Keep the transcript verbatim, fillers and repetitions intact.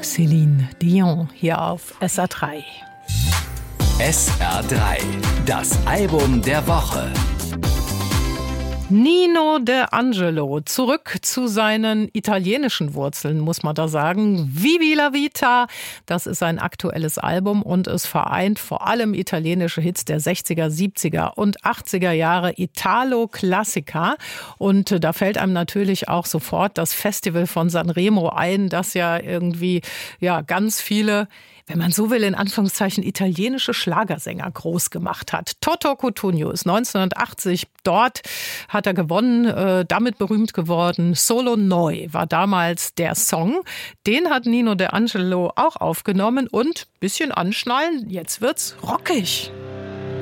Céline Dion hier auf S R drei. S R drei, das Album der Woche. Nino D'Angelo, zurück zu seinen italienischen Wurzeln, muss man da sagen. Vivi la Vita, das ist ein aktuelles Album und es vereint vor allem italienische Hits der sechziger, siebziger und achtziger Jahre, Italo-Klassiker. Und da fällt einem natürlich auch sofort das Festival von Sanremo ein, das ja irgendwie ja ganz viele, wenn man so will, in Anführungszeichen italienische Schlagersänger groß gemacht hat. Toto Cutugno ist neunzehnhundertachtzig dort, hat er gewonnen, äh, damit berühmt geworden. Solo Noi war damals der Song. Den hat Nino D'Angelo auch aufgenommen und bisschen anschnallen, jetzt wird's rockig.